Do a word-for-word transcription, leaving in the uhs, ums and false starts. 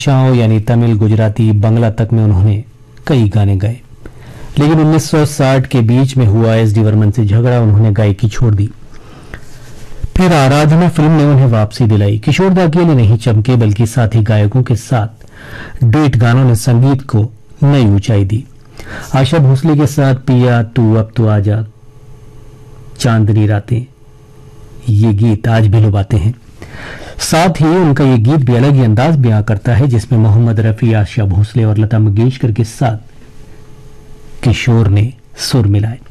भाषाओं यानी तमिल, गुजराती, बांग्ला तक में उन्होंने कई गाने गाए, लेकिन उन्नीस सौ साठ के बीच में हुआ एस डी वर्मन से झगड़ा, उन्होंने गायकी छोड़ दी। फिर आराधना फिल्म ने उन्हें वापसी दिलाई। किशोरदा अकेले नहीं चमके, बल्कि साथी गायकों के साथ डुएट गानों ने संगीत को नई ऊंचाई दी। आशा भोसले के साथ पिया तू अब तो आजा, चांदनी रातें, ये गीत आज भी लुभाते हैं। साथ ही उनका ये गीत भी अलग ही अंदाज बयां करता है, जिसमें मोहम्मद रफी, आशा भोसले और लता मंगेशकर के साथ किशोर ने सुर मिलाए।